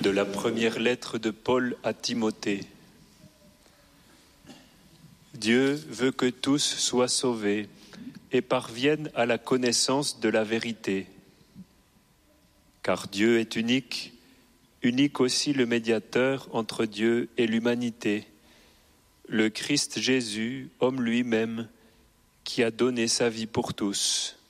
De la première lettre de Paul à Timothée. Dieu veut que tous soient sauvés et parviennent à la connaissance de la vérité. Car Dieu est unique, unique aussi le médiateur entre Dieu et l'humanité, le Christ Jésus, homme lui-même, qui a donné sa vie pour tous.